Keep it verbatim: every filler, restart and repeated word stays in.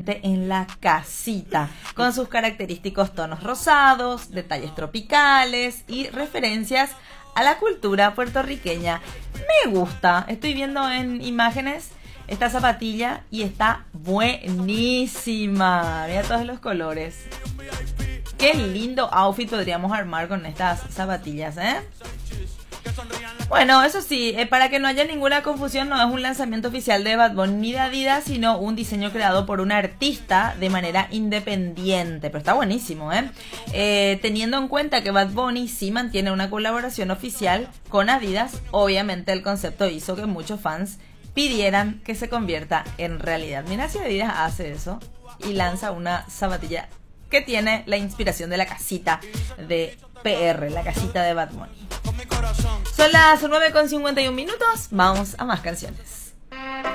directamente en la casita, con sus característicos tonos rosados, detalles tropicales y referencias a la cultura puertorriqueña. Me gusta, estoy viendo en imágenes esta zapatilla y está buenísima. Mira todos los colores. Qué lindo outfit podríamos armar con estas zapatillas, ¿eh? Bueno, eso sí, eh, para que no haya ninguna confusión, no es un lanzamiento oficial de Bad Bunny ni de Adidas, sino un diseño creado por un artista de manera independiente. Pero está buenísimo, ¿eh? Eh, teniendo en cuenta que Bad Bunny sí mantiene una colaboración oficial con Adidas, obviamente el concepto hizo que muchos fans pidieran que se convierta en realidad. Mira si Adidas hace eso y lanza una zapatilla que tiene la inspiración de la casita de P R, la casita de Bad Bunny. Son las nueve con cincuenta y un minutos, vamos a más canciones.